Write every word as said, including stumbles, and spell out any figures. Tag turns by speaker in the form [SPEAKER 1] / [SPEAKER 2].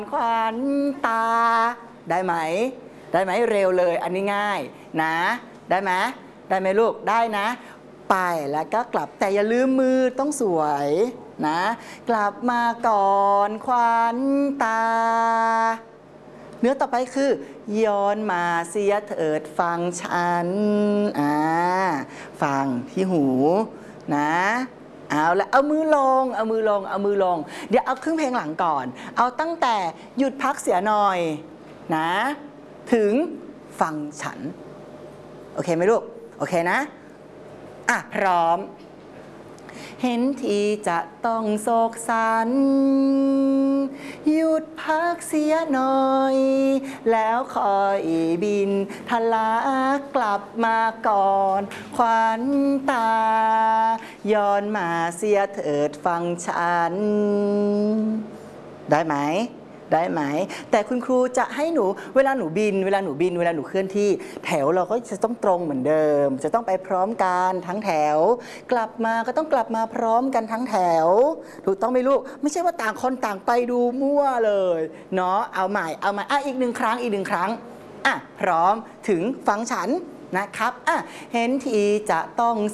[SPEAKER 1] ขวัญตาได้ไหมได้ไหมเร็วเลยอันนี้ง่ายนะได้ไหมได้ไหมลูกได้นะไปแล้วก็กลับแต่อย่าลืมมือต้องสวยนะกลับมาก่อนขวัญตาเนื้อต่อไปคือย้อนมาเสียเถิดฟังฉันอ่าฟังที่หูนะเอาละเอามือลงเอามือลงเอามือลงเดี๋ยวเอาครึ่งเพลงหลังก่อนเอาตั้งแต่หยุดพักเสียหน่อยนะถึงฟังฉันโอเคไหมลูกโอเคนะอ่ะพร้อมเห็นทีจะต้องโศกสันหยุดพักเสียหน่อยแล้วคอยบินทะลักกลับมาก่อนขวัญตาย้อนมาเสียเถิดฟังฉันได้ไหมได้ไหมแต่คุณครูจะให้หนูเวลาหนูบินเวลาหนูบินเวลาหนูเคลื่อนที่แถวเราก็จะต้องตรงเหมือนเดิมจะต้องไปพร้อมกันทั้งแถวกลับมาก็ต้องกลับมาพร้อมกันทั้งแถวถูกต้องไหมลูกไม่ใช่ว่าต่างคนต่างไปดูมั่วเลยเนาะเอาใหม่เอาใหม่อ่ะอีกหนึ่งครั้งอีกหนึ่งครั้งอ่ะพร้อมถึงฟังฉันนะครับอ่ะเห็นทีจะต้อง